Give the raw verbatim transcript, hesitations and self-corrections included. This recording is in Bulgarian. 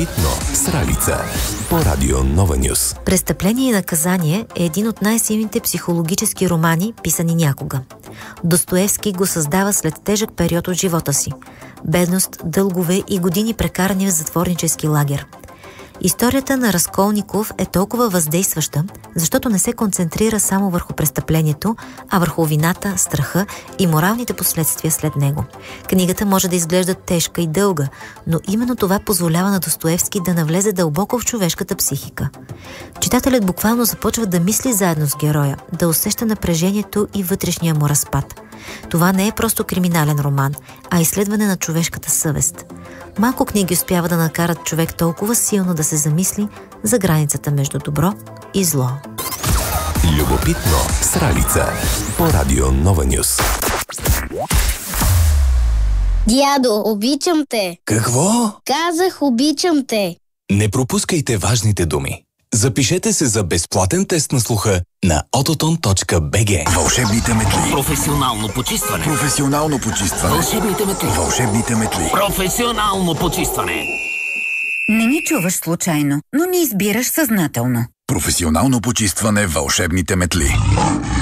Любопитно с Ралица по радио Нова Нюс. Престъпление и наказание е един от най-силните психологически романи, писани някога. Достоевски го създава след тежък период от живота си. Бедност, дългове и години прекарани в затворнически лагер. Историята на Разколников е толкова въздействаща, защото не се концентрира само върху престъплението, а върху вината, страха и моралните последствия след него. Книгата може да изглежда тежка и дълга, но именно това позволява на Достоевски да навлезе дълбоко в човешката психика. Читателят буквално започва да мисли заедно с героя, да усеща напрежението и вътрешния му разпад. Това не е просто криминален роман, а изследване на човешката съвест. Малко книги успява да накарат човек толкова силно да се замисли за границата между добро и зло. Любопитно с Ралица по радио Нова Нюс. Дядо, обичам те. Какво? Казах, обичам те. Не пропускайте важните думи. Запишете се за безплатен тест на слуха на ототон точка би джи. Вълшебните метли. Професионално почистване. Професионално почистване. Вълшебните метли. Вълшебните метли. Професионално почистване. Не ни чуваш случайно, но ни избираш съзнателно. Професионално почистване. Вълшебните метли.